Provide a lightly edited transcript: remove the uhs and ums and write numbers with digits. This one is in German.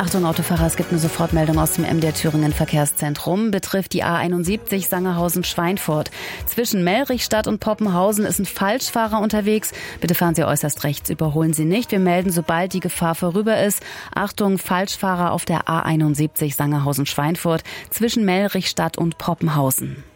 Achtung Autofahrer, es gibt eine Sofortmeldung aus dem MDR Thüringen Verkehrszentrum. Betrifft die A71 Sangerhausen-Schweinfurt. Zwischen Mellrichstadt und Poppenhausen ist ein Falschfahrer unterwegs. Bitte fahren Sie äußerst rechts, überholen Sie nicht. Wir melden, sobald die Gefahr vorüber ist. Achtung, Falschfahrer auf der A71 Sangerhausen-Schweinfurt zwischen Mellrichstadt und Poppenhausen.